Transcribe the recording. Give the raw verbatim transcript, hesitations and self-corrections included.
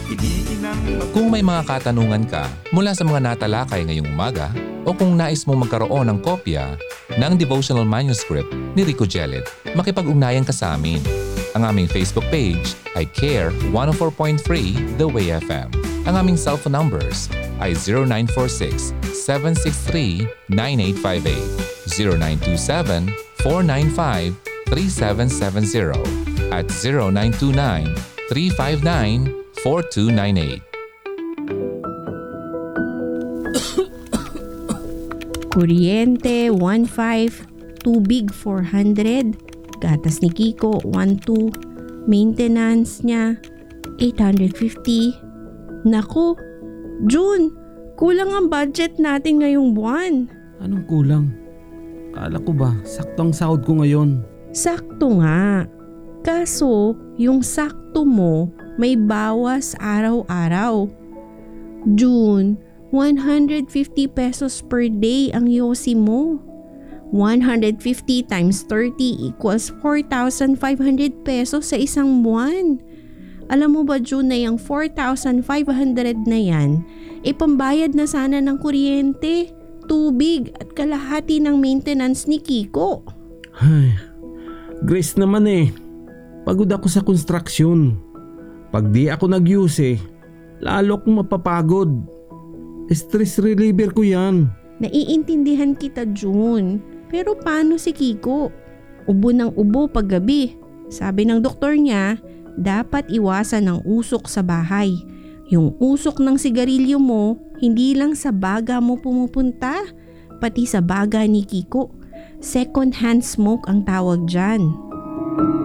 Kung may mga katanungan ka mula sa mga natalakay ngayong umaga o kung nais mo magkaroon ng kopya ng devotional manuscript ni Rico Jellet, makipag-ugnayan ka sa amin. Ang aming Facebook page ay Care one oh four point three The Way F M. Ang aming cellphone numbers ay zero nine four six, seven six three, nine eight five eight, zero nine two seven, four nine five, three seven seven zero at zero nine two nine, three five nine, four two nine eight. Kuryente, one five. Tubig, four hundred. Gatas ni Kiko, one two. Maintenance niya, eight hundred fifty. Naku, June, kulang ang budget natin ngayong buwan. Anong kulang? Kala ko ba, saktong sahod ko ngayon. Sakto nga. Kaso, yung sakto mo may bawas araw-araw. June, one hundred fifty pesos per day ang yosi mo. one hundred fifty times thirty equals four thousand five hundred pesos sa isang buwan. Alam mo ba, June, na yung four thousand five hundred na yan, ipambayad na sana ng kuryente, tubig at kalahati ng maintenance ni Kiko. Ay, Grace naman eh. Pagod ako sa construction. Pag di ako nag-use eh, lalo akong mapapagod. Stress reliever ko yan. Naiintindihan kita, June. Pero paano si Kiko? Ubo ng ubo paggabi. Sabi ng doktor niya, dapat iwasan ang usok sa bahay. Yung usok ng sigarilyo mo, hindi lang sa baga mo pumupunta, pati sa baga ni Kiko. Second hand smoke ang tawag dyan.